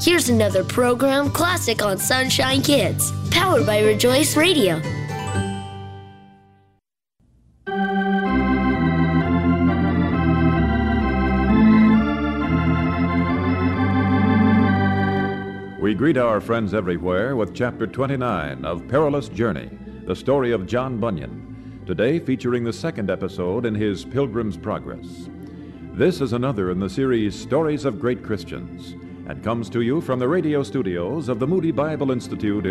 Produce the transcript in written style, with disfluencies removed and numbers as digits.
Here's another program classic on Sunshine Kids, powered by Rejoice Radio. We greet our friends everywhere with Chapter 29 of Perilous Journey, the story of John Bunyan, today featuring the second episode in his Pilgrim's Progress. This is another in the series Stories of Great Christians, and comes to you from the radio studios of the Moody Bible Institute